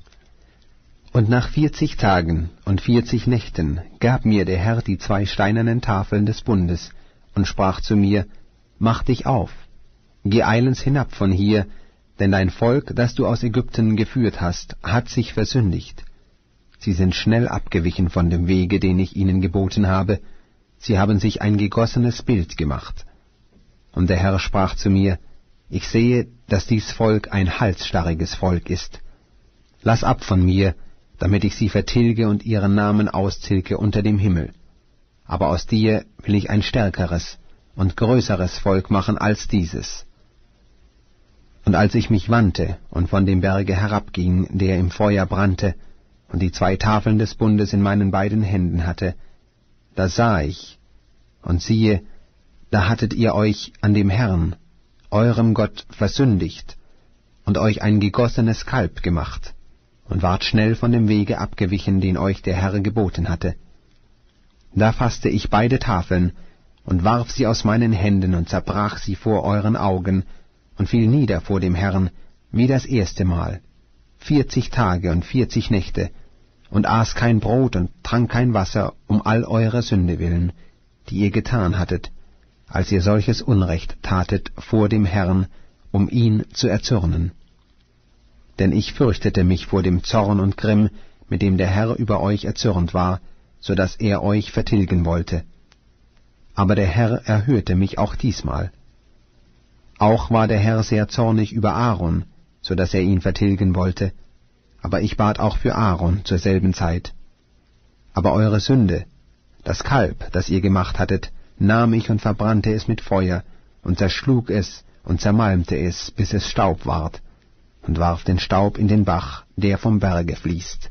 Und nach vierzig Tagen und vierzig Nächten gab mir der Herr die zwei steinernen Tafeln des Bundes und sprach zu mir, Mach dich auf, geh eilends hinab von hier, denn dein Volk, das du aus Ägypten geführt hast, hat sich versündigt. Sie sind schnell abgewichen von dem Wege, den ich ihnen geboten habe, sie haben sich ein gegossenes Bild gemacht. Und der Herr sprach zu mir, Ich sehe, dass dies Volk ein halsstarriges Volk ist. Lass ab von mir, damit ich sie vertilge und ihren Namen austilge unter dem Himmel. Aber aus dir will ich ein stärkeres und größeres Volk machen als dieses. Und als ich mich wandte und von dem Berge herabging, der im Feuer brannte, und die zwei Tafeln des Bundes in meinen beiden Händen hatte, da sah ich, und siehe, da hattet ihr euch an dem Herrn, eurem Gott, versündigt und euch ein gegossenes Kalb gemacht, und wart schnell von dem Wege abgewichen, den euch der Herr geboten hatte. Da faßte ich beide Tafeln und warf sie aus meinen Händen und zerbrach sie vor euren Augen und fiel nieder vor dem Herrn wie das erste Mal, vierzig Tage und vierzig Nächte, und aß kein Brot und trank kein Wasser um all eure Sünde willen, die ihr getan hattet, als ihr solches Unrecht tatet vor dem Herrn, um ihn zu erzürnen. Denn ich fürchtete mich vor dem Zorn und Grimm, mit dem der Herr über euch erzürnt war, so dass er euch vertilgen wollte. Aber der Herr erhörte mich auch diesmal. Auch war der Herr sehr zornig über Aaron, so dass er ihn vertilgen wollte, aber ich bat auch für Aaron zur selben Zeit. Aber eure Sünde, das Kalb, das ihr gemacht hattet, nahm ich und verbrannte es mit Feuer und zerschlug es und zermalmte es, bis es Staub ward, und warf den Staub in den Bach, der vom Berge fließt.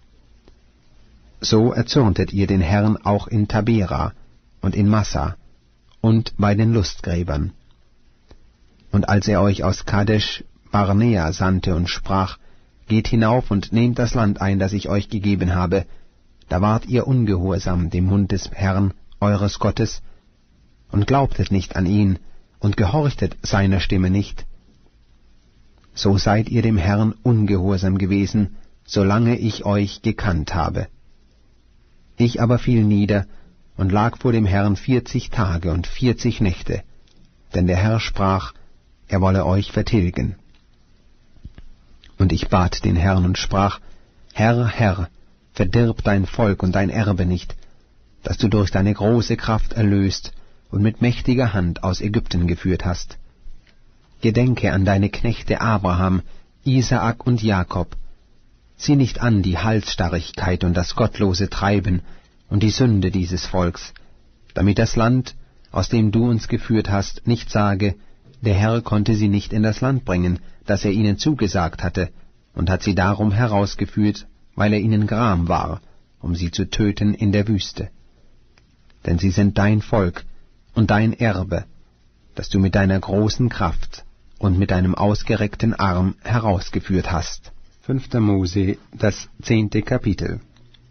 So erzürntet ihr den Herrn auch in Tabera und in Massa und bei den Lustgräbern. Und als er euch aus Kadesh Barnea sandte und sprach, Geht hinauf und nehmt das Land ein, das ich euch gegeben habe, da wart ihr ungehorsam dem Mund des Herrn, eures Gottes, und glaubtet nicht an ihn und gehorchtet seiner Stimme nicht. So seid ihr dem Herrn ungehorsam gewesen, solange ich euch gekannt habe. Ich aber fiel nieder und lag vor dem Herrn vierzig Tage und vierzig Nächte, denn der Herr sprach, er wolle euch vertilgen. Und ich bat den Herrn und sprach, Herr, Herr, verdirb dein Volk und dein Erbe nicht, das du durch deine große Kraft erlöst und mit mächtiger Hand aus Ägypten geführt hast. Gedenke an deine Knechte Abraham, Isaak und Jakob. Sieh nicht an die Halsstarrigkeit und das gottlose Treiben und die Sünde dieses Volks, damit das Land, aus dem du uns geführt hast, nicht sage, der Herr konnte sie nicht in das Land bringen, das er ihnen zugesagt hatte, und hat sie darum herausgeführt, weil er ihnen gram war, um sie zu töten in der Wüste. Denn sie sind dein Volk und dein Erbe, das du mit deiner großen Kraft und mit deinem ausgereckten Arm herausgeführt hast. Fünfter Mose, das zehnte Kapitel.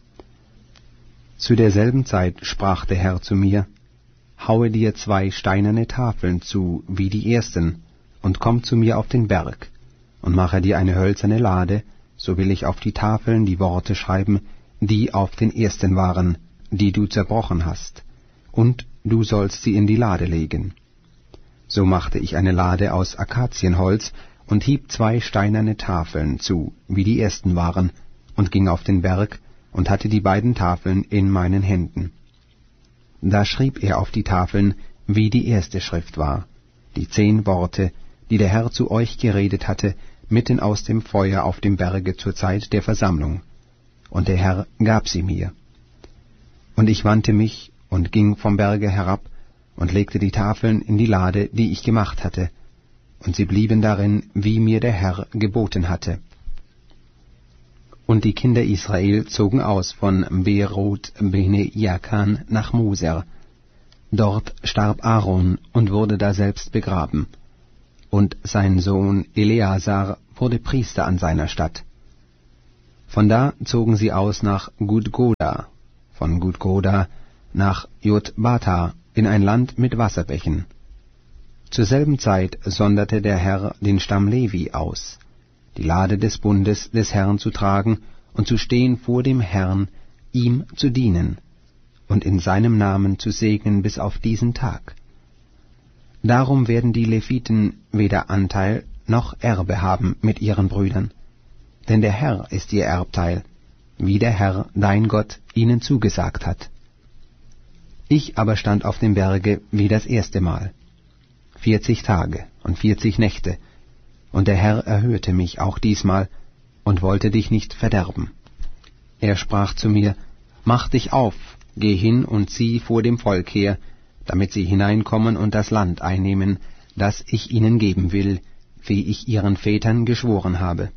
Zu derselben Zeit sprach der Herr zu mir, Haue dir zwei steinerne Tafeln zu, wie die ersten, und komm zu mir auf den Berg, und mache dir eine hölzerne Lade, so will ich auf die Tafeln die Worte schreiben, die auf den ersten waren, die du zerbrochen hast, und du sollst sie in die Lade legen. So machte ich eine Lade aus Akazienholz und hieb zwei steinerne Tafeln zu, wie die ersten waren, und ging auf den Berg und hatte die beiden Tafeln in meinen Händen. Da schrieb er auf die Tafeln, wie die erste Schrift war, die zehn Worte, die der Herr zu euch geredet hatte, mitten aus dem Feuer auf dem Berge zur Zeit der Versammlung. Und der Herr gab sie mir. Und ich wandte mich und ging vom Berge herab und legte die Tafeln in die Lade, die ich gemacht hatte, und sie blieben darin, wie mir der Herr geboten hatte. Und die Kinder Israel zogen aus von Beerot Bene Jaakan nach Moser. Dort starb Aaron und wurde daselbst begraben. und sein Sohn Eleazar wurde Priester an seiner Statt. Von da zogen sie aus nach Gudgoda, von Gudgoda nach Jotbata in ein Land mit Wasserbächen. Zur selben Zeit sonderte der Herr den Stamm Levi aus, die Lade des Bundes des Herrn zu tragen und zu stehen vor dem Herrn, ihm zu dienen und in seinem Namen zu segnen bis auf diesen Tag. Darum werden die Leviten weder Anteil noch Erbe haben mit ihren Brüdern, denn der Herr ist ihr Erbteil, wie der Herr, dein Gott, ihnen zugesagt hat. Ich aber stand auf dem Berge wie das erste Mal, vierzig Tage und vierzig Nächte, und der Herr erhörte mich auch diesmal und wollte dich nicht verderben. Er sprach zu mir, mach dich auf, geh hin und zieh vor dem Volk her, damit sie hineinkommen und das Land einnehmen, das ich ihnen geben will, wie ich ihren Vätern geschworen habe.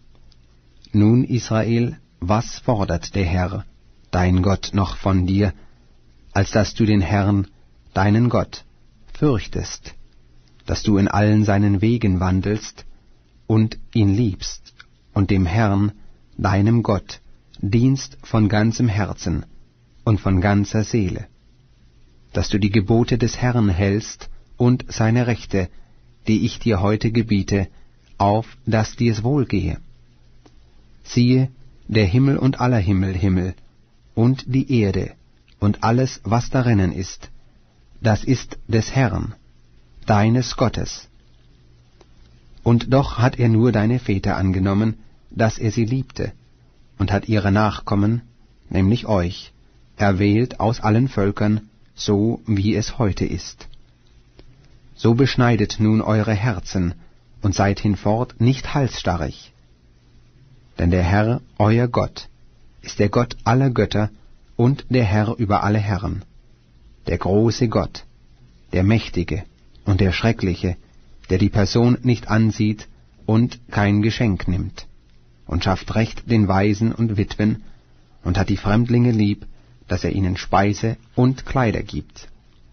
Nun, Israel, was fordert der Herr, dein Gott, noch von dir, als dass du den Herrn, deinen Gott, fürchtest, dass du in allen seinen Wegen wandelst und ihn liebst und dem Herrn, deinem Gott, dienst von ganzem Herzen und von ganzer Seele, dass du die Gebote des Herrn hältst und seine Rechte, die ich dir heute gebiete, auf, dass dir's wohlgehe. Siehe, der Himmel und aller Himmel, Himmel, und die Erde, und alles, was darinnen ist, das ist des Herrn, deines Gottes. Und doch hat er nur deine Väter angenommen, dass er sie liebte, und hat ihre Nachkommen, nämlich euch, erwählt aus allen Völkern, so wie es heute ist. So beschneidet nun eure Herzen, und seid hinfort nicht halsstarrig. Denn der Herr, euer Gott, ist der Gott aller Götter und der Herr über alle Herren, der große Gott, der Mächtige und der Schreckliche, der die Person nicht ansieht und kein Geschenk nimmt, und schafft Recht den Waisen und Witwen, und hat die Fremdlinge lieb, dass er ihnen Speise und Kleider gibt.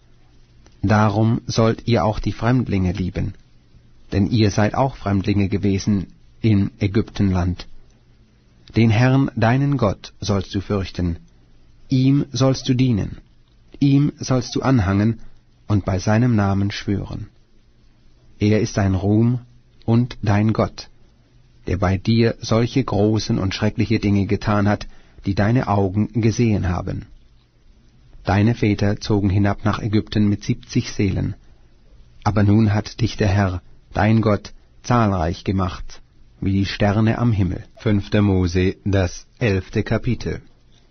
Darum sollt ihr auch die Fremdlinge lieben, denn ihr seid auch Fremdlinge gewesen in Ägyptenland. Den Herrn, deinen Gott, sollst du fürchten, ihm sollst du dienen, ihm sollst du anhangen und bei seinem Namen schwören. Er ist dein Ruhm und dein Gott, der bei dir solche großen und schreckliche Dinge getan hat, die deine Augen gesehen haben. Deine Väter zogen hinab nach Ägypten mit siebzig Seelen, aber nun hat dich der Herr, dein Gott, zahlreich gemacht, wie die Sterne am Himmel. Fünfter Mose, das elfte Kapitel.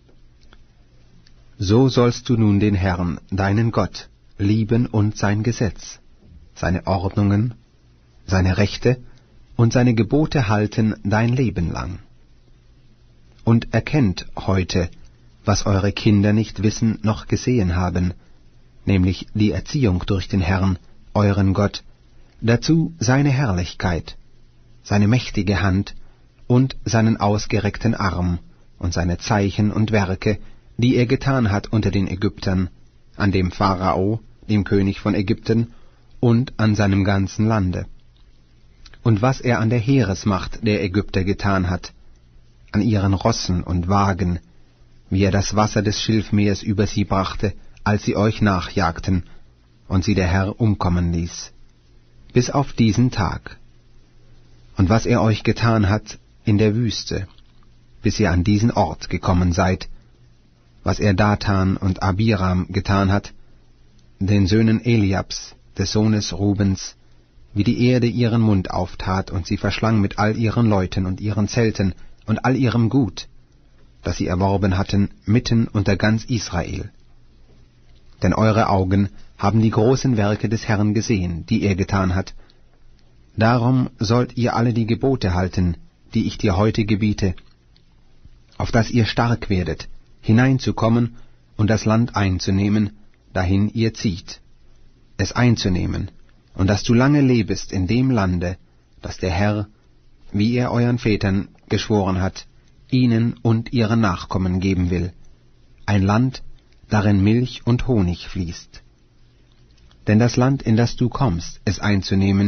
So sollst du nun den Herrn, deinen Gott, lieben und sein Gesetz, seine Ordnungen, seine Rechte und seine Gebote halten dein Leben lang. Und erkennt heute, was eure Kinder nicht wissen noch gesehen haben, nämlich die Erziehung durch den Herrn, euren Gott, dazu seine Herrlichkeit, seine mächtige Hand und seinen ausgereckten Arm und seine Zeichen und Werke, die er getan hat unter den Ägyptern, an dem Pharao, dem König von Ägypten, und an seinem ganzen Lande. Und was er an der Heeresmacht der Ägypter getan hat, an ihren Rossen und Wagen, wie er das Wasser des Schilfmeers über sie brachte, als sie euch nachjagten, und sie der Herr umkommen ließ, bis auf diesen Tag. Und was er euch getan hat in der Wüste, bis ihr an diesen Ort gekommen seid, was er Datan und Abiram getan hat, den Söhnen Eliabs, des Sohnes Rubens, wie die Erde ihren Mund auftat und sie verschlang mit all ihren Leuten und ihren Zelten und all ihrem Gut, das sie erworben hatten, mitten unter ganz Israel. Denn eure Augen haben die großen Werke des Herrn gesehen, die er getan hat. Darum sollt ihr alle die Gebote halten, die ich dir heute gebiete, auf dass ihr stark werdet, hineinzukommen und das Land einzunehmen, dahin ihr zieht, es einzunehmen, und dass du lange lebest in dem Lande, das der Herr, wie er euren Vätern geschworen hat, ihnen und ihren Nachkommen geben will, ein Land, darin Milch und Honig fließt. Denn das Land, in das du kommst, es einzunehmen,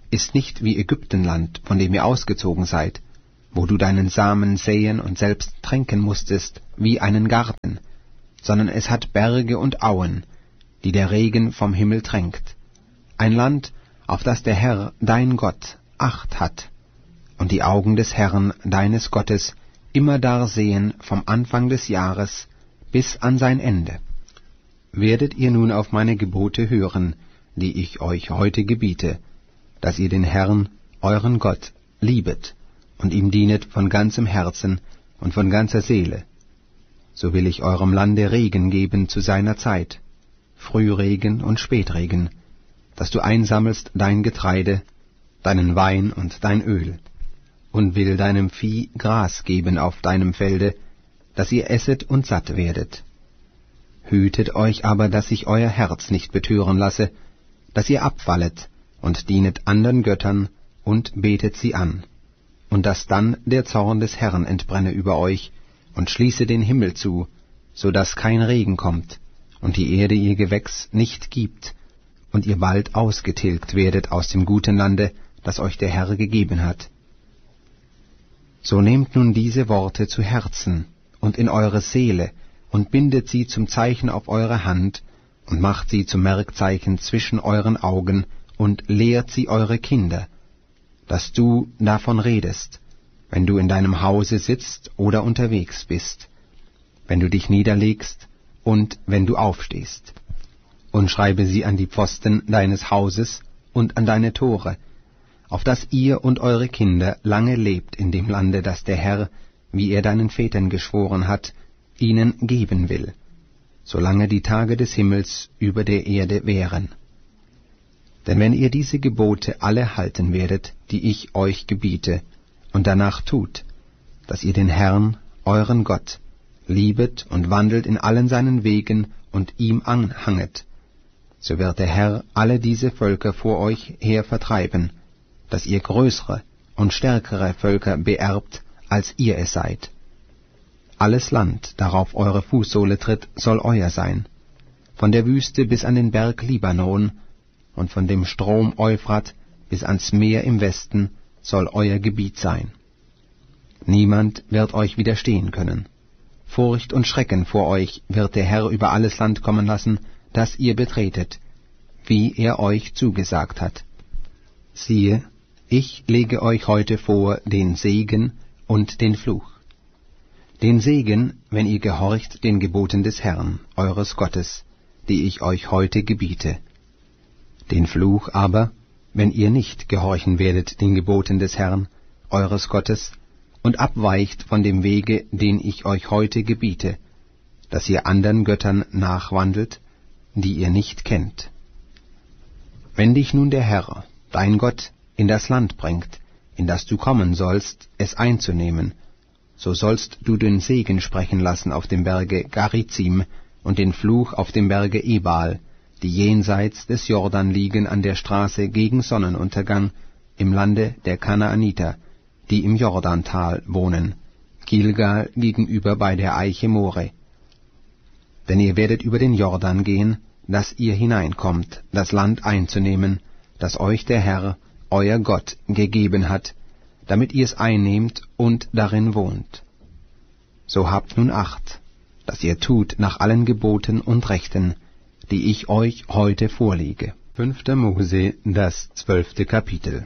ist nicht wie Ägyptenland, von dem ihr ausgezogen seid, wo du deinen Samen säen und selbst tränken musstest, wie einen Garten, sondern es hat Berge und Auen, die der Regen vom Himmel tränkt. Ein Land, auf das der Herr, dein Gott, Acht hat, und die Augen des Herrn, deines Gottes, immerdar sehen vom Anfang des Jahres bis an sein Ende. Werdet ihr nun auf meine Gebote hören, die ich euch heute gebiete, dass ihr den Herrn, euren Gott, liebet und ihm dienet von ganzem Herzen und von ganzer Seele, so will ich eurem Lande Regen geben zu seiner Zeit, Frühregen und Spätregen, dass du einsammelst dein Getreide, deinen Wein und dein Öl, und will deinem Vieh Gras geben auf deinem Felde, dass ihr esset und satt werdet. Hütet euch aber, dass sich euer Herz nicht betören lasse, dass ihr abfallet und dienet andern Göttern und betet sie an, und dass dann der Zorn des Herrn entbrenne über euch und schließe den Himmel zu, so dass kein Regen kommt und die Erde ihr Gewächs nicht gibt, und ihr bald ausgetilgt werdet aus dem guten Lande, das euch der Herr gegeben hat. So nehmt nun diese Worte zu Herzen und in eure Seele und bindet sie zum Zeichen auf eure Hand und macht sie zum Merkzeichen zwischen euren Augen und lehrt sie eure Kinder, dass du davon redest, wenn du in deinem Hause sitzt oder unterwegs bist, wenn du dich niederlegst und wenn du aufstehst. Und schreibe sie an die Pfosten deines Hauses und an deine Tore, auf dass ihr und eure Kinder lange lebt in dem Lande, das der Herr, wie er deinen Vätern geschworen hat, ihnen geben will, solange die Tage des Himmels über der Erde wären. Denn wenn ihr diese Gebote alle halten werdet, die ich euch gebiete, und danach tut, dass ihr den Herrn, euren Gott, liebet und wandelt in allen seinen Wegen und ihm anhanget, so wird der Herr alle diese Völker vor euch her vertreiben, dass ihr größere und stärkere Völker beerbt, als ihr es seid. Alles Land, darauf eure Fußsohle tritt, soll euer sein, von der Wüste bis an den Berg Libanon, und von dem Strom Euphrat bis ans Meer im Westen soll euer Gebiet sein. Niemand wird euch widerstehen können. Furcht und Schrecken vor euch wird der Herr über alles Land kommen lassen, das ihr betretet, wie er euch zugesagt hat. Siehe, ich lege euch heute vor den Segen und den Fluch. Den Segen, wenn ihr gehorcht den Geboten des Herrn, eures Gottes, die ich euch heute gebiete. Den Fluch aber, wenn ihr nicht gehorchen werdet den Geboten des Herrn, eures Gottes, und abweicht von dem Wege, den ich euch heute gebiete, dass ihr andern Göttern nachwandelt, die ihr nicht kennt. Wenn dich nun der Herr, dein Gott, in das Land bringt, in das du kommen sollst, es einzunehmen, so sollst du den Segen sprechen lassen auf dem Berge Garizim und den Fluch auf dem Berge Ebal, die jenseits des Jordan liegen an der Straße gegen Sonnenuntergang, im Lande der Kanaaniter, die im Jordantal wohnen, Gilgal gegenüber bei der Eiche More. Denn ihr werdet über den Jordan gehen, dass ihr hineinkommt, das Land einzunehmen, das euch der Herr, euer Gott, gegeben hat, damit ihr es einnehmt und darin wohnt. So habt nun Acht, dass ihr tut nach allen Geboten und Rechten, die ich euch heute vorlege. Fünfter Mose, das zwölfte Kapitel.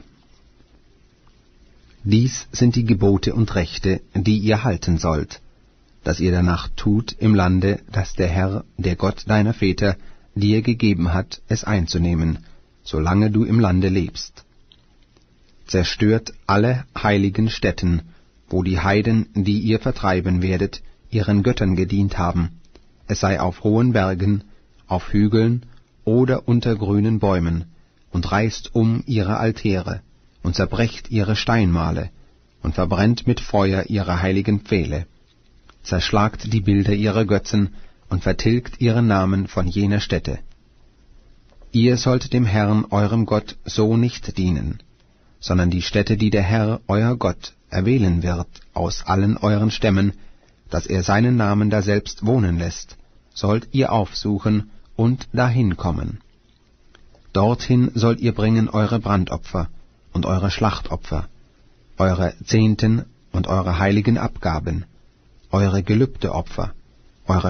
Dies sind die Gebote und Rechte, die ihr halten sollt, dass ihr danach tut im Lande, das der Herr, der Gott deiner Väter, dir gegeben hat, es einzunehmen, solange du im Lande lebst. Zerstört alle heiligen Stätten, wo die Heiden, die ihr vertreiben werdet, ihren Göttern gedient haben, es sei auf hohen Bergen, auf Hügeln oder unter grünen Bäumen, und reißt um ihre Altäre, und zerbrecht ihre Steinmale, und verbrennt mit Feuer ihre heiligen Pfähle, zerschlagt die Bilder ihrer Götzen, und vertilgt ihren Namen von jener Stätte. Ihr sollt dem Herrn, eurem Gott, so nicht dienen, sondern die Stätte, die der Herr, euer Gott, erwählen wird aus allen euren Stämmen, dass er seinen Namen daselbst wohnen lässt, sollt ihr aufsuchen und dahin kommen. Dorthin sollt ihr bringen eure Brandopfer und eure Schlachtopfer, eure Zehnten und eure heiligen Abgaben, eure Gelübdeopfer,